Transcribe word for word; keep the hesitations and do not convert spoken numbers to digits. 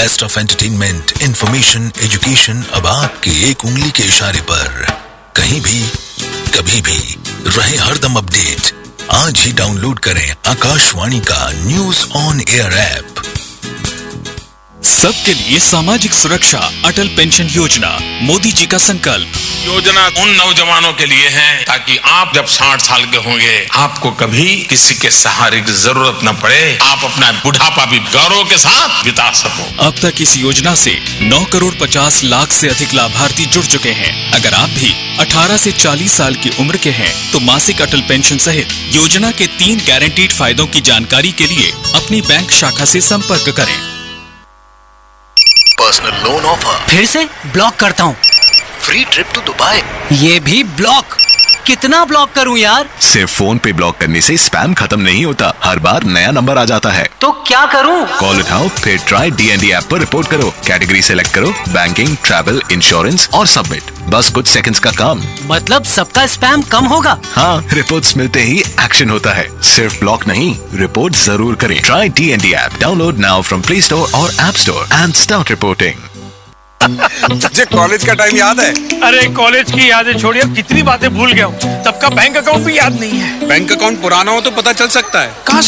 Best of entertainment, information, education अब आपके एक उंगली के इशारे पर, कहीं भी कभी भी रहे हरदम अपडेट। आज ही डाउनलोड करें आकाशवाणी का न्यूज ऑन एयर ऐप। सबके लिए सामाजिक सुरक्षा, अटल पेंशन योजना, मोदी जी का संकल्प। योजना उन नौजवानों के लिए है ताकि आप जब साठ साल के होंगे आपको कभी किसी के सहारे की जरूरत न पड़े, आप अपना बुढ़ापा भी गौरव के साथ बिता सको। अब तक इस योजना से नौ करोड़ पचास लाख से अधिक लाभार्थी जुड़ चुके हैं। अगर आप भी अठारह से चालीस साल की उम्र के हैं तो मासिक अटल पेंशन सहित योजना के तीन गारंटीड फायदों की जानकारी के लिए अपनी बैंक शाखा से संपर्क करें। Personal loan offer. फिर से ब्लॉक करता हूँ। Free trip to Dubai. ये भी ब्लॉक। कितना ब्लॉक करूं यार? सिर्फ फोन पे ब्लॉक करने से स्पैम खत्म नहीं होता, हर बार नया नंबर आ जाता है। तो क्या करूं? कॉल उठाओ, फिर ट्राई डीएनडी ऐप पर रिपोर्ट करो, कैटेगरी सेलेक्ट करो, बैंकिंग, ट्रैवल, इंश्योरेंस और सबमिट। बस कुछ सेकंड्स का काम। मतलब सबका स्पैम कम होगा? हाँ, रिपोर्ट्स मिलते ही एक्शन होता है। सिर्फ ब्लॉक नहीं, रिपोर्ट जरूर करें। Try DND app, download now from play store और app store and start reporting. तुझे कॉलेज का टाइम याद है? अरे कॉलेज की यादें छोड़िए, कितनी बातें भूल गया हूँ। तब का बैंक अकाउंट भी याद नहीं है। बैंक अकाउंट पुराना हो तो पता चल सकता है। कहाँ से